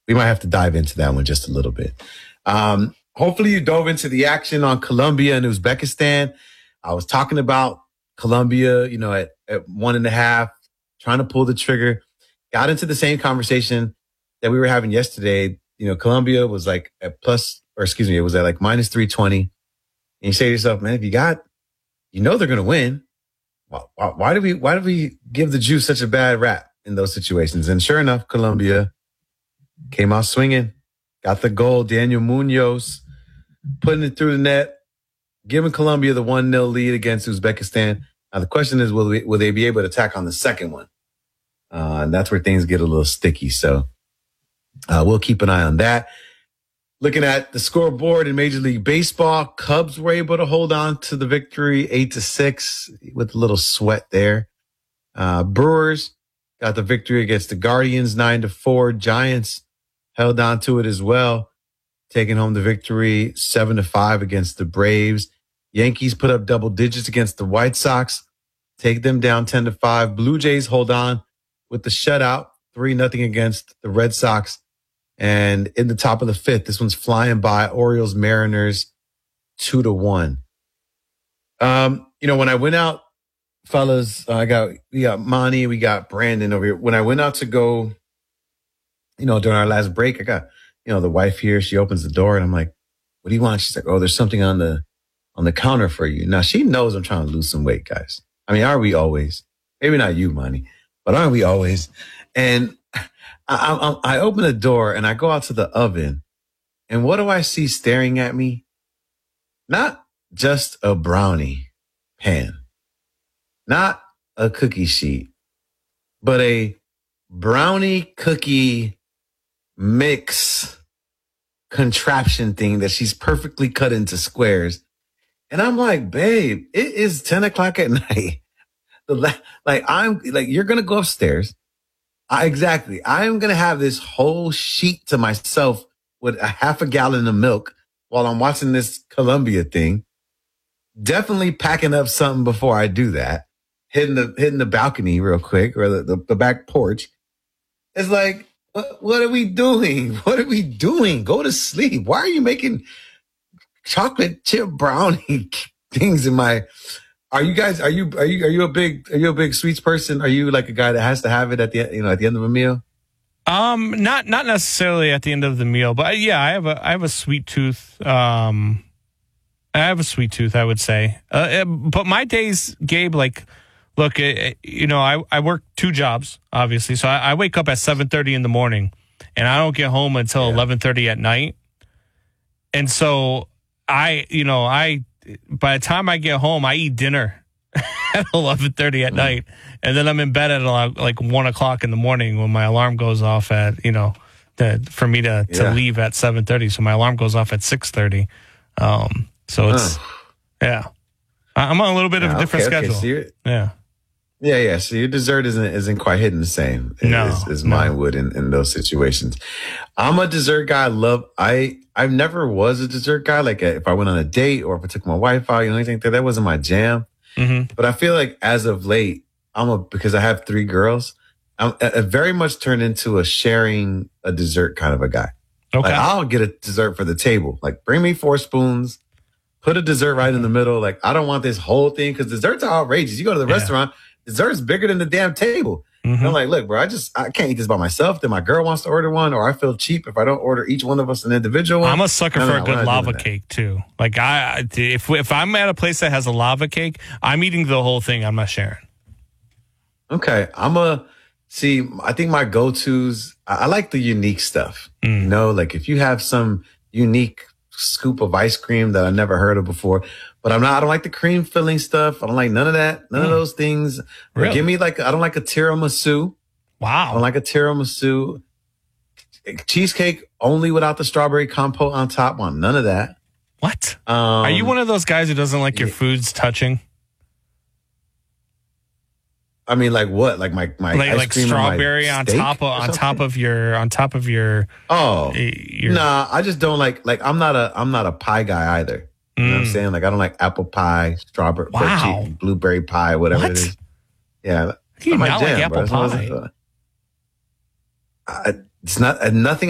we might have to dive into that one just a little bit. Hopefully you dove into the action on Colombia and Uzbekistan. I was talking about Colombia, at 1.5, trying to pull the trigger. Got into the same conversation that we were having yesterday. Colombia was like it was at like minus 320. And you say to yourself, man, if they're going to win. Why do we give the Jews such a bad rap in those situations? And sure enough, Colombia came out swinging, got the goal. Daniel Munoz putting it through the net, giving Colombia the 1-0 lead against Uzbekistan. Now the question is, will they be able to attack on the second one? And that's where things get a little sticky. So we'll keep an eye on that. Looking at the scoreboard in Major League Baseball, Cubs were able to hold on to the victory 8-6 with a little sweat there. Brewers got the victory against the Guardians 9-4. Giants held on to it as well, taking home the victory 7-5 against the Braves. Yankees put up double digits against the White Sox, take them down 10-5. Blue Jays hold on with the shutout 3-0 against the Red Sox. And in the top of the fifth, this one's flying by. Orioles, Mariners, 2-1. When I went out, fellas, we got Monty, we got Brandon over here. When I went out to go, during our last break, I got, the wife here. She opens the door and I'm like, what do you want? She's like, oh, there's something on the counter for you. Now she knows I'm trying to lose some weight, guys. I mean, aren't we always? Maybe not you, Monty, but aren't we always? And I open the door and I go out to the oven, and what do I see staring at me? Not just a brownie pan, not a cookie sheet, but a brownie cookie mix contraption thing that she's perfectly cut into squares. And I'm like, babe, it is 10 o'clock at night. You're going to go upstairs. Exactly. I'm going to have this whole sheet to myself with a half a gallon of milk while I'm watching this Colombia thing. Definitely packing up something before I do that. Hitting the balcony real quick, or the back porch. It's like, what are we doing? What are we doing? Go to sleep. Why are you making chocolate chip brownie things in my... Are you a big sweets person? Are you like a guy that has to have it at the end of a meal? Not necessarily at the end of the meal, but yeah, I have a sweet tooth. I have a sweet tooth, I would say. But my days, Gabe, like, look, I work 2 jobs, obviously. So I wake up at 7:30 in the morning and I don't get home until 11:30 at night. And so by the time I get home, I eat dinner at 11:30 at night, and then I'm in bed at like 1 o'clock in the morning when my alarm goes off at for me to leave at 7:30. So my alarm goes off at 6:30. So it's I'm on a little bit of a different schedule. So Yeah. So your dessert isn't quite hitting the same as mine would in those situations. I'm a dessert guy. I never was a dessert guy. Like if I went on a date or if I took my wife out, anything like that wasn't my jam. Mm-hmm. But I feel like as of late, because I have 3 girls, I very much turned into a sharing a dessert kind of a guy. Okay. Like I'll get a dessert for the table. Like bring me 4 spoons, put a dessert right in the middle. Like I don't want this whole thing, because desserts are outrageous. You go to the restaurant, dessert's bigger than the damn table. Mm-hmm. And I'm like, look, bro, I can't eat this by myself. Then my girl wants to order one, or I feel cheap if I don't order each one of us an individual one. I'm a sucker for a good lava cake too. Like if I'm at a place that has a lava cake, I'm eating the whole thing. I'm not sharing. Okay. I think my go-tos, I like the unique stuff. Like if you have some unique scoop of ice cream that I never heard of before, but I don't like the cream filling stuff. I don't like none of that. None of those things. Really? Give me I don't like a tiramisu. Wow. I don't like a tiramisu. Cheesecake only without the strawberry compote on top. Want none of that. What? Are you one of those guys who doesn't like your foods touching? I mean, like what? Like my ice cream strawberry on top of your. Oh, nah. I just don't like. I'm not a pie guy either. You know what I'm saying? Like I don't like apple pie, strawberry, blueberry pie, whatever it is. Yeah, you not like apple pie? It's not nothing.